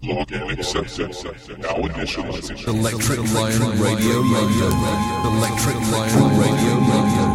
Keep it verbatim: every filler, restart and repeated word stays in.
log in accepted. Now initializing. Electric Lion Radio London. Electric Lion Radio London.